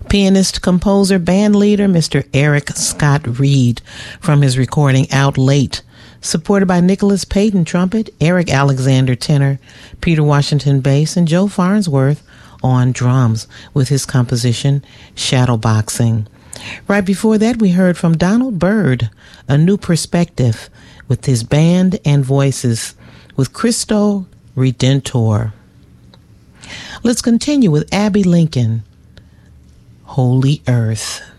Pianist, composer, band leader, Mr. Eric Scott Reed from his recording Out Late, supported by Nicholas Payton trumpet, Eric Alexander tenor, Peter Washington bass, and Joe Farnsworth on drums with his composition Shadowboxing. Right before that, we heard from Donald Byrd, A New Perspective, with his band and voices with Cristo Redentor. Let's continue with Abbey Lincoln, Holy Earth.